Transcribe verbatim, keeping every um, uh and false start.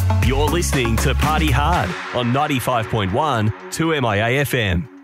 You're listening to Party Hard on ninety-five point one two M I A F M.